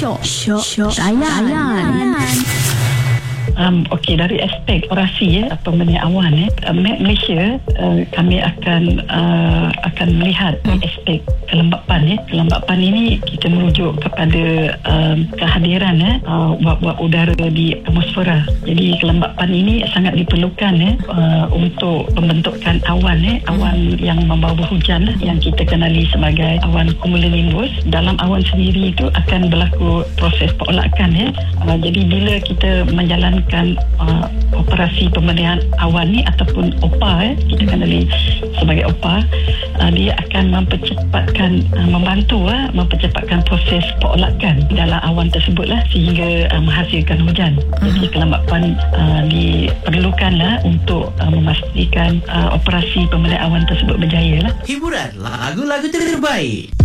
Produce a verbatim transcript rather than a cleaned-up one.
Syok, syok, syok, layan. Um, Okey, dari aspek operasi ya, pembenihan awan ya, uh, Malaysia uh, kami akan uh, akan melihat aspek kelembapan ya. Kelembapan ini kita merujuk kepada um, kehadiran ya, uh, wap-wap udara di atmosfera. Jadi kelembapan ini sangat diperlukan ya, uh, untuk pembentukan awan ya, awan yang membawa hujan yang kita kenali sebagai awan cumulonimbus. Dalam awan sendiri itu akan berlaku proses perolakan ya. Uh, jadi bila kita menjalankan Uh, operasi pembenihan awan ni ataupun O P A eh, kita kenali sebagai O P A, uh, dia akan mempercepatkan uh, membantu uh, mempercepatkan proses perolakan dalam awan tersebut lah, sehingga uh, menghasilkan hujan. Uh-huh. Jadi kelembapan uh, diperlukanlah untuk uh, memastikan uh, operasi pembenihan awan tersebut berjaya lah. Hiburan lagu-lagu terbaik.